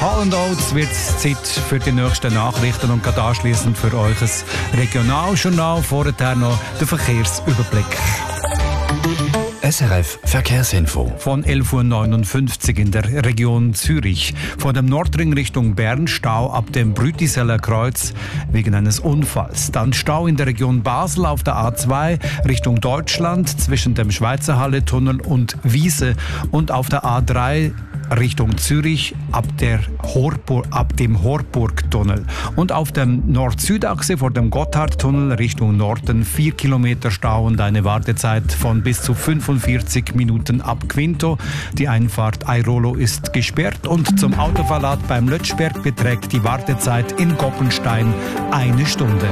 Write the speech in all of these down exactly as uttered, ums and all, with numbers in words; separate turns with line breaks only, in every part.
Hall and Oates wird es Zeit für die nächsten Nachrichten und gerade anschliessend für euch ein Regionaljournal. Vorher noch der Verkehrsüberblick.
S R F Verkehrsinfo.
Von elf Uhr neunundfünfzig in der Region Zürich. Von dem Nordring Richtung Bern Stau ab dem Brütiseller Kreuz wegen eines Unfalls. Dann Stau in der Region Basel auf der A zwei Richtung Deutschland zwischen dem Schweizer Halle-Tunnel und Wiese und auf der A drei Richtung Zürich ab, der Horburg, ab dem Horburgtunnel. Und auf dem Nord-Süd-Achse vor dem Gotthardtunnel Richtung Norden vier Kilometer Stau und eine Wartezeit von bis zu fünfundvierzig Minuten ab Quinto. Die Einfahrt Airolo ist gesperrt und zum Autoverlad beim Lötschberg beträgt die Wartezeit in Goppenstein eine Stunde.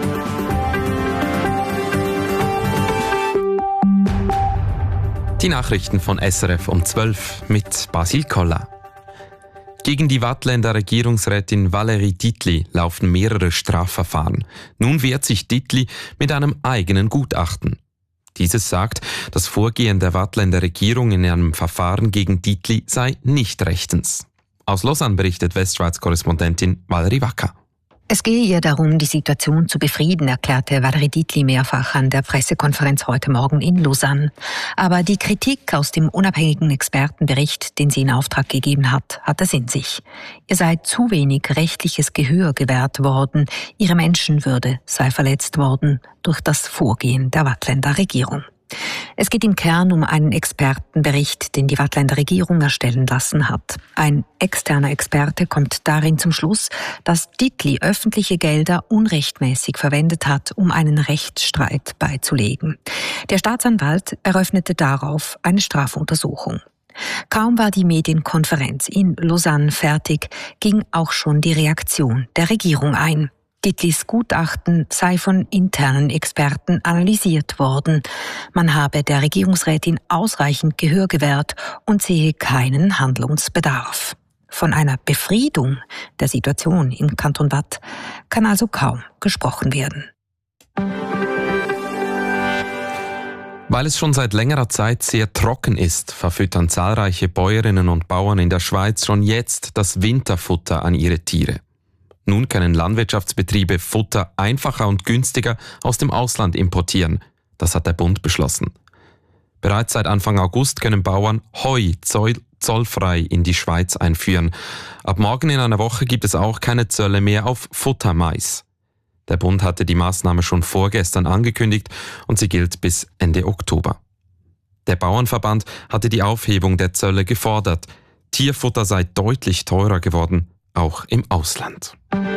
Die Nachrichten von S R F um zwölf mit Basil Koller. Gegen die Waadtländer Regierungsrätin Valérie Dietli laufen mehrere Strafverfahren. Nun wehrt sich Dietli mit einem eigenen Gutachten. Dieses sagt, das Vorgehen der Waadtländer Regierung in einem Verfahren gegen Dietli sei nicht rechtens. Aus Lausanne berichtet Westschweiz-Korrespondentin Valerie Wacker.
Es gehe ihr darum, die Situation zu befrieden, erklärte Valérie Dietli mehrfach an der Pressekonferenz heute Morgen in Lausanne. Aber die Kritik aus dem unabhängigen Expertenbericht, den sie in Auftrag gegeben hat, hat es in sich. Ihr sei zu wenig rechtliches Gehör gewährt worden, ihre Menschenwürde sei verletzt worden durch das Vorgehen der Waadtländer Regierung. Es geht im Kern um einen Expertenbericht, den die Waadtländer Regierung erstellen lassen hat. Ein externer Experte kommt darin zum Schluss, dass Dietli öffentliche Gelder unrechtmäßig verwendet hat, um einen Rechtsstreit beizulegen. Der Staatsanwalt eröffnete darauf eine Strafuntersuchung. Kaum war die Medienkonferenz in Lausanne fertig, ging auch schon die Reaktion der Regierung ein. Dietlis Gutachten sei von internen Experten analysiert worden. Man habe der Regierungsrätin ausreichend Gehör gewährt und sehe keinen Handlungsbedarf. Von einer Befriedung der Situation im Kanton Waadt kann also kaum gesprochen werden.
Weil es schon seit längerer Zeit sehr trocken ist, verfüttern zahlreiche Bäuerinnen und Bauern in der Schweiz schon jetzt das Winterfutter an ihre Tiere. Nun können Landwirtschaftsbetriebe Futter einfacher und günstiger aus dem Ausland importieren. Das hat der Bund beschlossen. Bereits seit Anfang August können Bauern Heu zollfrei in die Schweiz einführen. Ab morgen in einer Woche gibt es auch keine Zölle mehr auf Futtermais. Der Bund hatte die Maßnahme schon vorgestern angekündigt und sie gilt bis Ende Oktober. Der Bauernverband hatte die Aufhebung der Zölle gefordert. Tierfutter sei deutlich teurer geworden, auch im Ausland.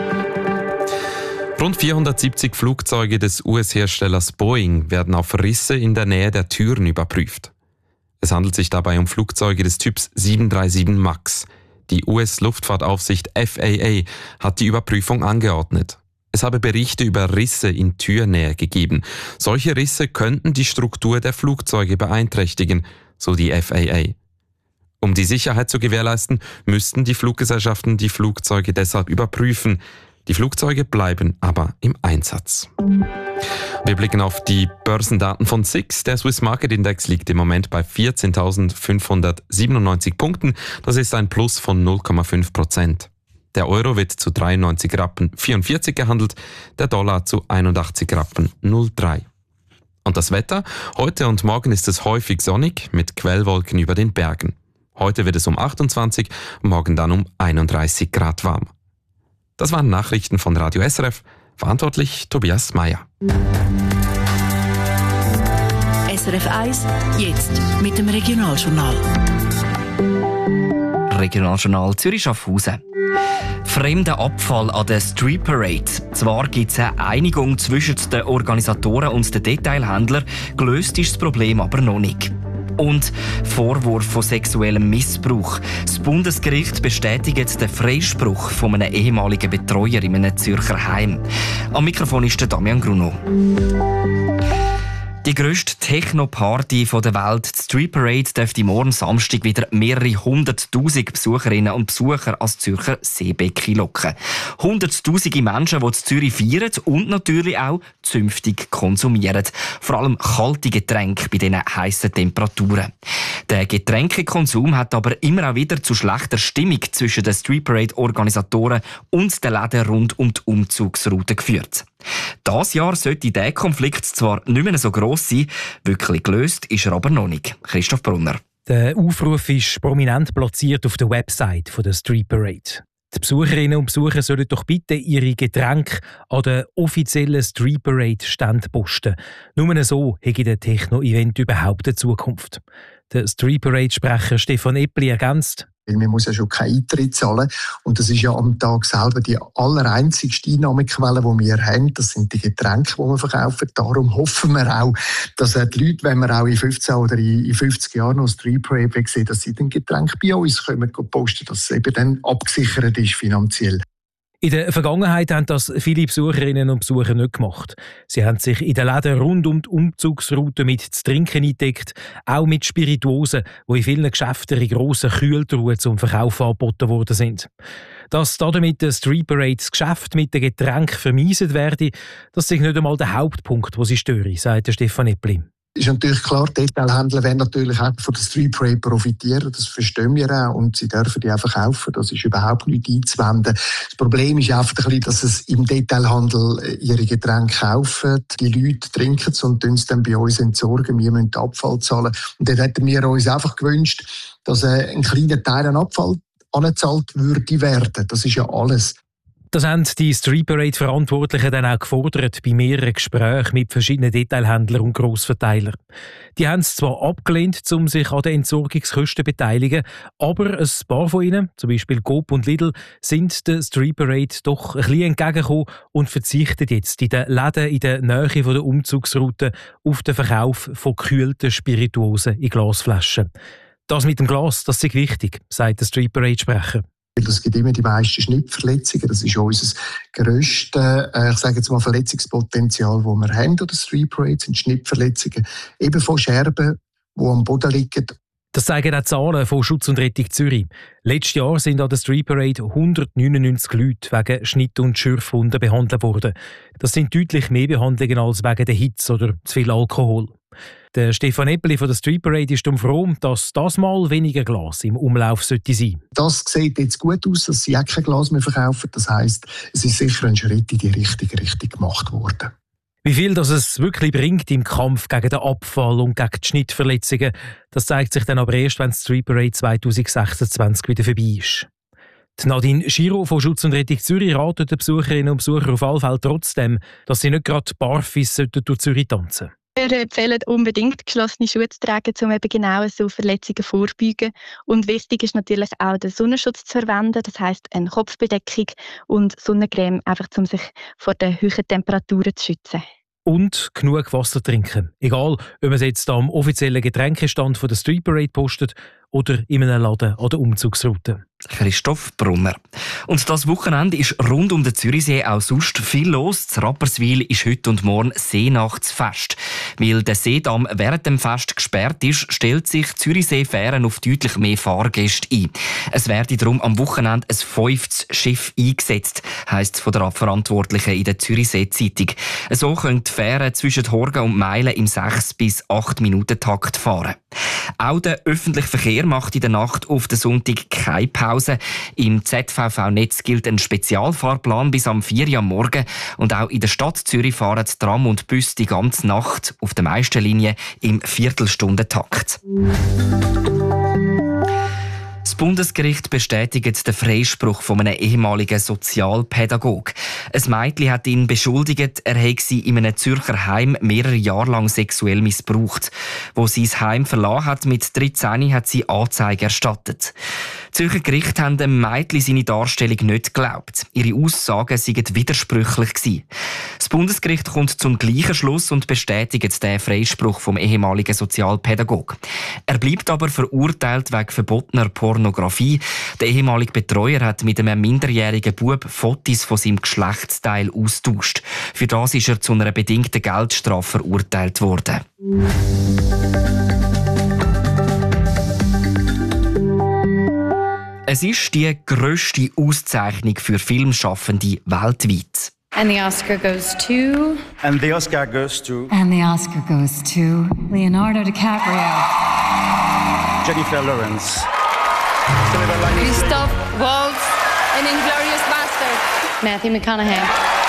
Rund vierhundertsiebzig Flugzeuge des U S-Herstellers Boeing werden auf Risse in der Nähe der Türen überprüft. Es handelt sich dabei um Flugzeuge des Typs sieben drei sieben MAX. Die U S-Luftfahrtaufsicht F A A hat die Überprüfung angeordnet. Es habe Berichte über Risse in Türnähe gegeben. Solche Risse könnten die Struktur der Flugzeuge beeinträchtigen, so die F A A. Um die Sicherheit zu gewährleisten, müssten die Fluggesellschaften die Flugzeuge deshalb überprüfen. Die Flugzeuge bleiben aber im Einsatz. Wir blicken auf die Börsendaten von S I X. Der Swiss Market Index liegt im Moment bei vierzehntausendfünfhundertsiebenundneunzig Punkten. Das ist ein Plus von null Komma fünf Prozent. Der Euro wird zu dreiundneunzig Rappen vierundvierzig gehandelt, der Dollar zu einundachtzig Rappen null Komma drei. Und das Wetter? Heute und morgen ist es häufig sonnig mit Quellwolken über den Bergen. Heute wird es um achtundzwanzig, morgen dann um einunddreißig Grad warm. Das waren Nachrichten von Radio S R F. Verantwortlich Tobias Meyer.
S R F eins, jetzt mit dem Regionaljournal.
Regionaljournal Zürich-Schaffhausen. Fremder Abfall an der Street Parade. Zwar gibt es eine Einigung zwischen den Organisatoren und den Detailhändlern, gelöst ist das Problem aber noch nicht. Und Vorwurf von sexuellem Missbrauch. Das Bundesgericht bestätigt den Freispruch von einem ehemaligen Betreuer in einem Zürcher Heim. Am Mikrofon ist der Damian Gruno. Die grösste Techno-Party der Welt, die Street Parade, dürfte morgen Samstag wieder mehrere hunderttausend Besucherinnen und Besucher als Zürcher Seebecken locken. Hunderttausende Menschen, die in Zürich feiern und natürlich auch zünftig konsumieren. Vor allem kalte Getränke bei diesen heissen Temperaturen. Der Getränkekonsum hat aber immer auch wieder zu schlechter Stimmung zwischen den Street Parade-Organisatoren und den Läden rund um die Umzugsroute geführt. Dieses Jahr sollte dieser Konflikt zwar nicht mehr so gross sein, wirklich gelöst ist er aber noch nicht. Christoph Brunner.
Der Aufruf ist prominent platziert auf der Website der Street Parade. Die Besucherinnen und Besucher sollen doch bitte ihre Getränke an den offiziellen Street Parade Stand posten. Nur so hätte der Techno-Event überhaupt eine Zukunft. Der Street Parade-Sprecher Stefan Eppli ergänzt:
Weil man muss ja schon keinen Eintritt zahlen. Und das ist ja am Tag selber die allereinzigste Einnahmequelle, die wir haben. Das sind die Getränke, die wir verkaufen. Darum hoffen wir auch, dass die Leute, wenn wir auch in fünfzehn oder in fünfzig Jahren noch Street Parade sehen, dass sie dann Getränke bei uns können posten, dass es eben dann abgesichert ist finanziell.
In der Vergangenheit haben das viele Besucherinnen und Besucher nicht gemacht. Sie haben sich in den Läden rund um die Umzugsroute mit zu trinken eingedeckt, auch mit Spirituosen, die in vielen Geschäften in grossen Kühltruhen zum Verkauf angeboten worden sind. Dass damit der Street Parade das Geschäft mit den Getränken vermiesen werde, das ist nicht einmal der Hauptpunkt, der sie störe, sagt Stefan Eppli.
Ist natürlich klar, die Detailhändler werden natürlich auch von der Street Parade profitieren. Das verstehen wir auch. Und sie dürfen die einfach kaufen. Das ist überhaupt nicht einzuwenden. Das Problem ist einfach ein bisschen, dass es im Detailhandel ihre Getränke kaufen. Die Leute trinken es und uns dann bei uns entsorgen. Wir müssen den Abfall zahlen. Und dann hätten wir uns einfach gewünscht, dass ein kleiner Teil an Abfall angezahlt würde werden. Das ist ja alles.
Das haben die Street Parade-Verantwortlichen dann auch gefordert bei mehreren Gesprächen mit verschiedenen Detailhändlern und Grossverteilern. Die haben es zwar abgelehnt, um sich an den Entsorgungskosten zu beteiligen, aber ein paar von ihnen, zum Beispiel Coop und Lidl, sind der Street Parade doch ein bisschen entgegengekommen und verzichten jetzt in den Läden in der Nähe der Umzugsroute auf den Verkauf von gekühlten Spirituosen in Glasflaschen. Das mit dem Glas, das ist wichtig, sagt der Street Parade-Sprecher.
Es gibt immer die meisten Schnittverletzungen. Das ist unser grösstes, äh, ich sage jetzt mal, Verletzungspotenzial, das wir haben an der Street Parade, sind Schnittverletzungen. Eben von Scherben, die am Boden liegen.
Das zeigen auch die Zahlen von Schutz und Rettung Zürich. Letztes Jahr sind an der Street Parade hundertneunundneunzig Leute wegen Schnitt- und Schürfwunden behandelt worden. Das sind deutlich mehr Behandlungen als wegen der Hitze oder zu viel Alkohol. Der Stefan Eppli von der Street Parade ist froh, dass das mal weniger Glas im Umlauf sollte sein.
Das sieht jetzt gut aus, dass sie auch kein Glas mehr verkaufen. Das heisst, es ist sicher ein Schritt in die richtige Richtung gemacht worden.
Wie viel das es wirklich bringt im Kampf gegen den Abfall und gegen die Schnittverletzungen, das zeigt sich dann aber erst, wenn die Street Parade zwanzig sechsundzwanzig wieder vorbei ist. Die Nadine Schiro von Schutz und Rettung Zürich ratet den Besucherinnen und Besuchern auf alle Fälle trotzdem, dass sie nicht gerade barfuß durch Zürich tanzen sollten.
Wir empfehlen unbedingt, geschlossene Schuhe zu tragen, um eben genau so Verletzungen vorzubeugen. Und wichtig ist natürlich auch, den Sonnenschutz zu verwenden, das heisst eine Kopfbedeckung und Sonnencreme, einfach um sich vor den hohen Temperaturen zu schützen.
Und genug Wasser trinken. Egal, ob man es jetzt am offiziellen Getränkestand von der Street Parade postet oder in einem Laden an der Umzugsroute.
Christoph Brunner. Und das Wochenende ist rund um den Zürichsee auch sonst viel los. Das Rapperswil ist heute und morgen Seenachtsfest. Weil der Seedamm während dem Fest gesperrt ist, stellt sich Zürichsee-Fähren auf deutlich mehr Fahrgäste ein. Es werde darum am Wochenende ein fünftes Schiff eingesetzt, heisst es von der Verantwortlichen in der Zürichsee-Zeitung. So können die Fähren zwischen Horgen und Meilen im sechs bis acht Minuten Takt fahren. Auch der öffentliche Verkehr macht in der Nacht auf den Sonntag keine Pause. Im Z V V-Netz gilt ein Spezialfahrplan bis am vier Uhr am Morgen. Und auch in der Stadt Zürich fahren die Tram und Bus die ganze Nacht auf den meisten Linien im Viertelstundentakt. Das Bundesgericht bestätigt den Freispruch von einem ehemaligen Sozialpädagogen. Ein Mädchen hat ihn beschuldigt, er habe sie in einem Zürcher Heim mehrere Jahre lang sexuell missbraucht. Wo sie das Heim verlassen hat mit dreizehn, hat sie Anzeige erstattet. Zürcher Gerichte haben dem Mädchen seine Darstellung nicht geglaubt. Ihre Aussagen seien widersprüchlich gewesen. Das Bundesgericht kommt zum gleichen Schluss und bestätigt den Freispruch vom ehemaligen Sozialpädagogen. Er bleibt aber verurteilt wegen verbotener Pornografie. Der ehemalige Betreuer hat mit einem minderjährigen Bub Fotos von seinem Geschlechtsteil austauscht. Für das ist er zu einer bedingten Geldstrafe verurteilt worden. Es ist die grösste Auszeichnung für Filmschaffende weltweit.
And the Oscar goes to...
And the Oscar goes to...
And the Oscar goes to Leonardo DiCaprio.
Jennifer Lawrence.
Christoph Waltz in Inglourious Basterds. Matthew McConaughey.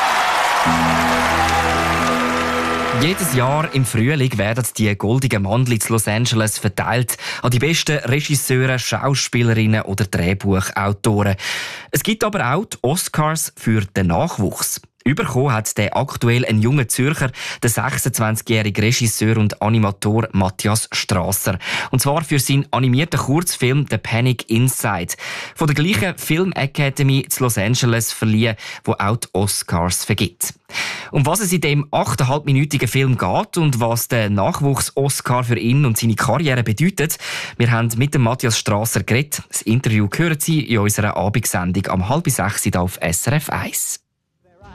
Jedes Jahr im Frühling werden die Goldigen Mandel in Los Angeles verteilt an die besten Regisseure, Schauspielerinnen oder Drehbuchautoren. Es gibt aber auch die Oscars für den Nachwuchs. Überkommen hat der aktuell ein junger Zürcher, der sechsundzwanzigjährige Regisseur und Animator Matthias Strasser. Und zwar für seinen animierten Kurzfilm «The Panic Inside». Von der gleichen Film Academy in Los Angeles verliehen, wo auch die Oscars vergibt. Um was es in dem achteinhalbminütigen Film geht und was der Nachwuchs-Oscar für ihn und seine Karriere bedeutet, wir haben mit dem Matthias Strasser geredet. Das Interview hören Sie in unserer Abendsendung am halb sechs auf S R F eins.